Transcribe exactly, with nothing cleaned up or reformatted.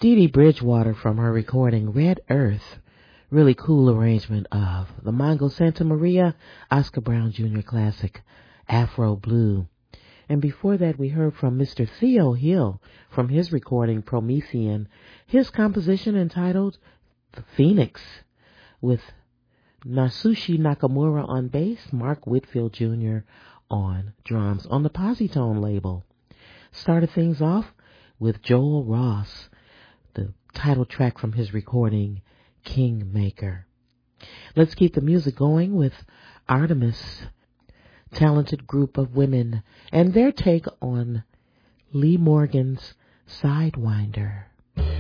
Dee Dee Bridgewater from her recording Red Earth. Really cool arrangement of the Mongo Santa Maria Oscar Brown Junior classic Afro Blue. And before that we heard from Mister Theo Hill from his recording Promethean, his composition entitled The Phoenix, with Nasushi Nakamura on bass, Mark Whitfield Junior on drums on the Positone label. Started things off with Joel Ross, the title track from his recording Kingmaker. Let's keep the music going with Artemis, talented group of women, and their take on Lee Morgan's Sidewinder.